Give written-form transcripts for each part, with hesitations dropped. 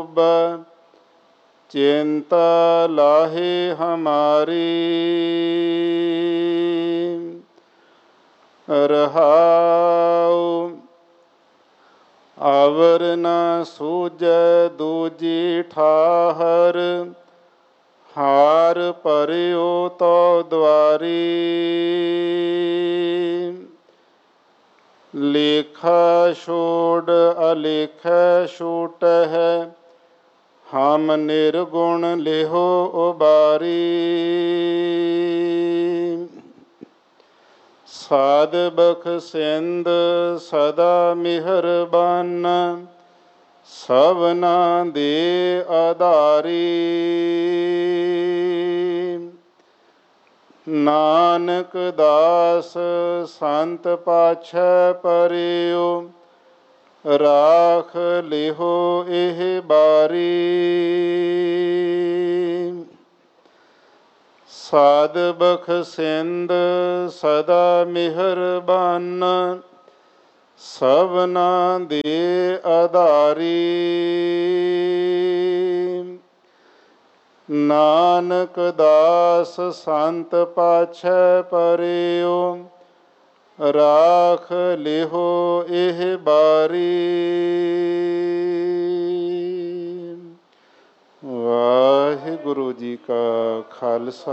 शोभा चिंता लाहे हमारी। रहाओ आवर न सूझै दूजी ठाहर, हार परियो तो द्वारी। लेखा छोड़ अलेखा छूटह, हम निर्गुण लेहो उबारी। साध बख्शिंद सदा मिहरबान, सबना दे आधारी। नानक दास संत पाछै परियो, राख लिहो एह बारी। साध बख्शिंद सदा मिहरबान, सबना दे आधारी। नानक दास संत पाछै परियो, राख लिहो एह बारी। वाहिगुरु जी का खालसा,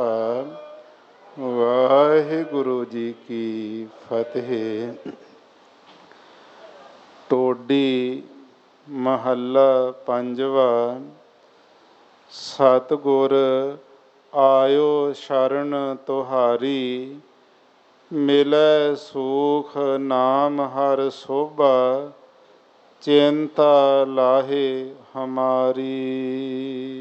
वाहिगुरु जी की फतेह। टोडी महला पंजवा। सतगुर आयो शरण तुहारी, मिलै सुख नाम हर शोभा, चिंता लाहे हमारी।